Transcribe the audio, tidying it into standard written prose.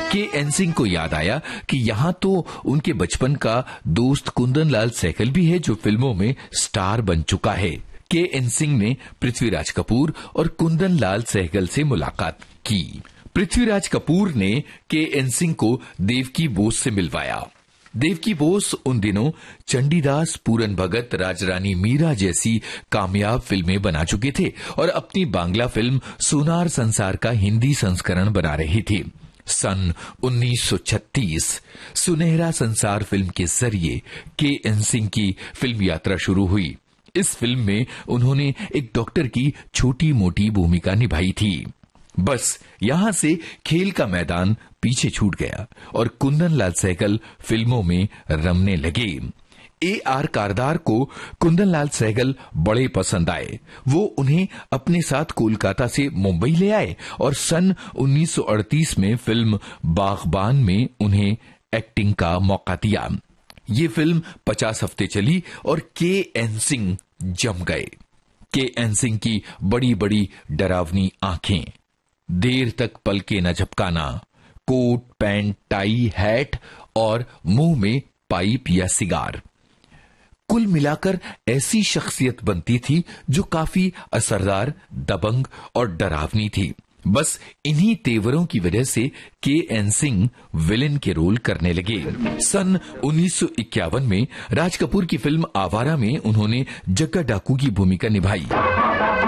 K. N.. Singh को याद आया कि यहाँ तो उनके बचपन का दोस्त कुंदन लाल सहगल भी है जो फिल्मों में स्टार बन चुका है। के.एन. सिंह ने पृथ्वीराज कपूर और कुंदन लाल सहगल से मुलाकात की। पृथ्वीराज कपूर ने के.एन. सिंह को देवकी बोस से मिलवाया। देवकी बोस उन दिनों चंडीदास, पूरन भगत, राजरानी मीरा जैसी कामयाब फिल्में बना चुके थे और अपनी बांग्ला फिल्म सोनार संसार का हिंदी संस्करण बना रहे थे। सन 1936 सुनहरा संसार फिल्म के जरिए के.एन. सिंह की फिल्म यात्रा शुरू हुई। इस फिल्म में उन्होंने एक डॉक्टर की छोटी मोटी भूमिका निभाई थी। बस यहां से खेल का मैदान पीछे छूट गया और कुंदन लाल सहगल फिल्मों में रमने लगे। ए.आर. कारदार को कुंदन लाल सहगल बड़े पसंद आए। वो उन्हें अपने साथ कोलकाता से मुंबई ले आए और सन 1938 में फिल्म बागबान में उन्हें एक्टिंग का मौका दिया। ये फिल्म 50 हफ्ते चली और के.एन. सिंह जम गए। के.एन. सिंह की बड़ी बड़ी डरावनी आंखें, देर तक पलके न झपकाना, कोट पैंट टाई हैट और मुंह में पाइप या सिगार, कुल मिलाकर ऐसी शख्सियत बनती थी जो काफी असरदार, दबंग और डरावनी थी। बस इन्हीं तेवरों की वजह से के.एन. सिंह विलेन के रोल करने लगे। सन 1951 में राज कपूर की फिल्म आवारा में उन्होंने जग्गा डाकू की भूमिका निभाई।